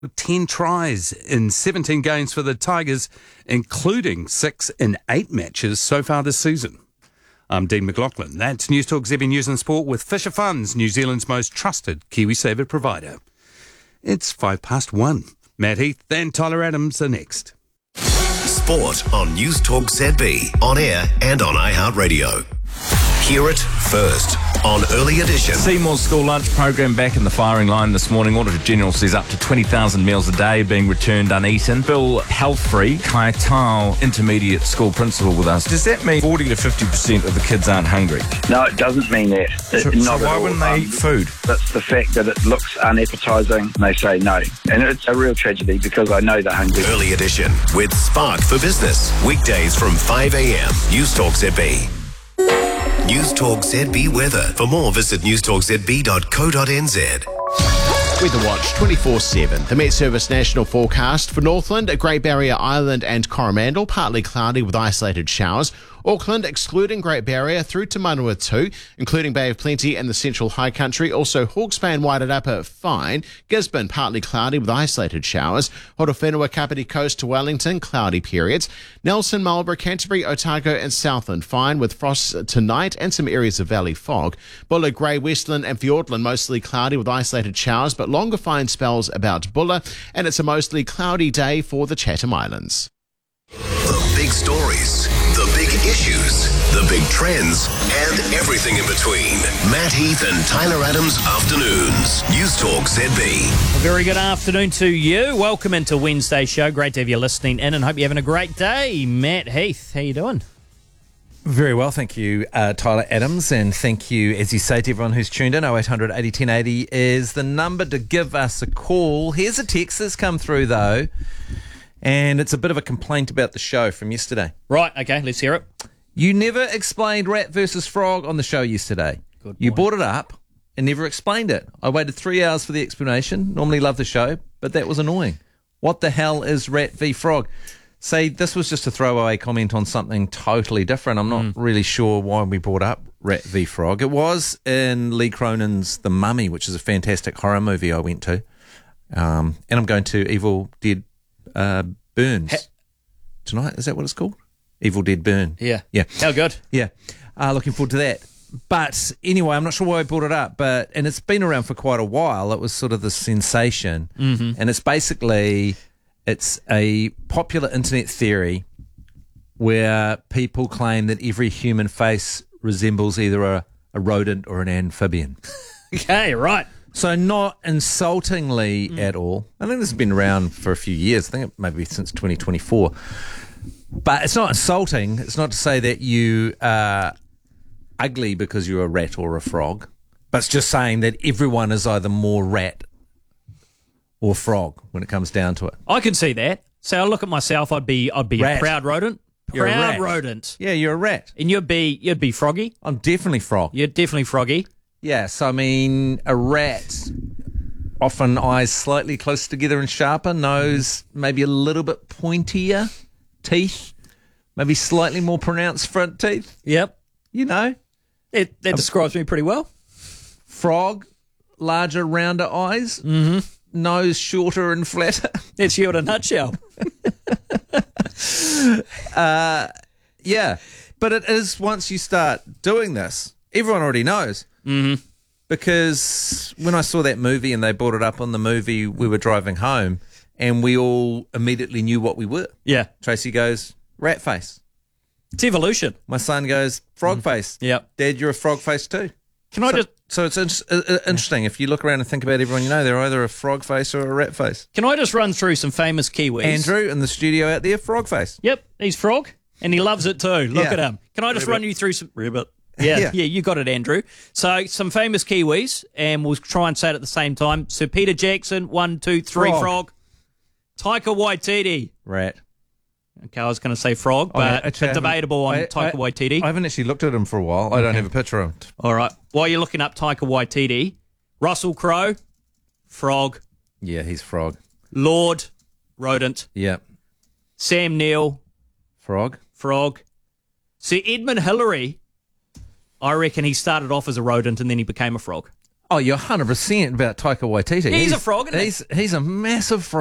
with 10 tries in 17 games for the Tigers, including 6 in 8 matches so far this season. I'm Dean McLaughlin. That's News Talk ZB News and Sport with Fisher Funds, New Zealand's most trusted KiwiSaver provider. It's 1:05. Matt Heath and Tyler Adams are next. Sport on News Talk ZB, on air and on iHeartRadio. Hear it first on Early Edition. Seymour's school lunch program back in the firing line this morning. Auditor General says up to 20,000 meals a day being returned uneaten. Bill Healthfree, Kai Tau Intermediate School Principal with us. Does that mean 40 to 50% of the kids aren't hungry? No, it doesn't mean that. So why wouldn't they eat food? That's the fact that it looks unappetising and they say no. And it's a real tragedy because I know they're hungry. Early Edition with Spark for Business. Weekdays from 5 a.m. News Talk ZB. News Talk ZB weather. For more, visit newstalkzb.co.nz. Weather Watch 24/7. The Met Service national forecast for Northland, Great Barrier Island and Coromandel, partly cloudy with isolated showers. Auckland, excluding Great Barrier, through to Manawatu, including Bay of Plenty and the Central High Country. Also, Hawke's Bay and Wairarapa, fine. Gisborne, partly cloudy with isolated showers. Horowhenua, Kapiti Coast to Wellington, cloudy periods. Nelson, Marlborough, Canterbury, Otago and Southland, fine with frost tonight and some areas of valley fog. Bulla, Grey, Westland and Fiordland, mostly cloudy with isolated showers, but longer fine spells about Bulla, and it's a mostly cloudy day for the Chatham Islands. The big stories, the big issues, the big trends, and everything in between. Matt Heath and Tyler Adams Afternoons. News Talk ZB. A very good afternoon to you. Welcome into Wednesday's show. Great to have you listening in and hope you're having a great day. Matt Heath, how you doing? Very well, thank you, Tyler Adams, and thank you, as you say, to everyone who's tuned in. 0800 80 1080 is the number to give us a call. Here's a text that's come through, though, and it's a bit of a complaint about the show from yesterday. Right, okay, let's hear it. You never explained rat versus frog on the show yesterday. Good You point. brought it up and never explained it. I waited 3 hours for the explanation. Normally love the show, but that was annoying. What the hell is rat v frog? Say, this was just a throwaway comment on something totally different. I'm not really sure why we brought up rat v frog. It was in Lee Cronin's The Mummy, which is a fantastic horror movie I went to. And I'm going to Evil Dead Burns tonight. Is that what it's called? Evil Dead Burn. Yeah. Yeah. How good? Yeah. Looking forward to that. But anyway, I'm not sure why I brought it up, and it's been around for quite a while. It was sort of the sensation. Mm-hmm. And it's basically, it's a popular internet theory where people claim that every human face resembles either a rodent or an amphibian. Okay, right. So not insultingly at all. I think this has been around for a few years. I think it maybe since 2024. But it's not insulting. It's not to say that you are ugly because you're a rat or a frog. But it's just saying that everyone is either more rat or frog when it comes down to it. I can see that. So I look at myself, I'd be a Rat. proud rodent. You're a Proud rat. rodent. Yeah, you're a rat. And you'd be froggy. I'm definitely frog. You're definitely froggy. Yes, I mean, a rat, often eyes slightly closer together and sharper, nose maybe a little bit pointier, teeth, maybe slightly more pronounced front teeth, Yep. you know. That describes me pretty well. Frog, larger, rounder eyes, nose shorter and flatter. That's you in a nutshell. Yeah, but it is once you start doing this, everyone already knows. Mm-hmm. Because when I saw that movie and they brought it up on the movie, we were driving home and we all immediately knew what we were. Yeah. Tracy goes, rat face. It's evolution. My son goes, frog face. Yep. Dad, you're a frog face too. Can I So it's interesting. If you look around and think about everyone you know, they're either a frog face or a rat face. just run through some famous Kiwis? Andrew in the studio out there, frog face. Yep, he's frog, and he loves it too. Look Yeah. at him. Can I just run you through some... Ribbit. Yeah, you got it, Andrew. So, some famous Kiwis, and we'll try and say it at the same time. Sir Peter Jackson, 1, 2, 3, frog. Taika Waititi. Rat. Okay, I was going to say frog, but it's debatable on Taika Waititi. I haven't actually looked at him for a while. I don't have a picture of him. All right. While you're looking up Taika Waititi, Russell Crowe, frog. Yeah, he's frog. Lord, rodent. Yeah. Sam Neill, Frog. frog. Sir Edmund Hillary, I reckon he started off as a rodent and then he became a frog. Oh, you're 100% about Taika Waititi. He's a frog, isn't he? He's a massive frog.